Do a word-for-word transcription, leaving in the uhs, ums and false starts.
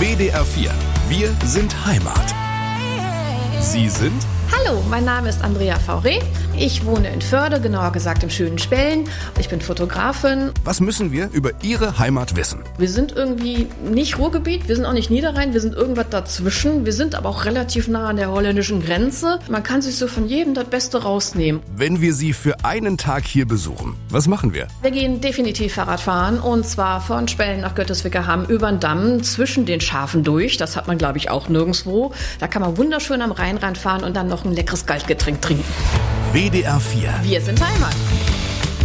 W D R vier. Wir sind Heimat. Sie sind? Hallo, mein Name ist Andrea Fauré. Ich wohne in Förde, genauer gesagt im schönen Spellen. Ich bin Fotografin. Was müssen wir über Ihre Heimat wissen? Wir sind irgendwie nicht Ruhrgebiet, wir sind auch nicht Niederrhein, wir sind irgendwas dazwischen. Wir sind aber auch relativ nah an der holländischen Grenze. Man kann sich so von jedem das Beste rausnehmen. Wenn wir Sie für einen Tag hier besuchen, was machen wir? Wir gehen definitiv Fahrrad fahren und zwar von Spellen nach Götteswickerham über den Damm zwischen den Schafen durch. Das hat man, glaube ich, auch nirgendwo. Da kann man wunderschön am Rheinrand fahren und dann noch ein leckeres Kaltgetränk trinken. W D R vier. Wir sind Heimat.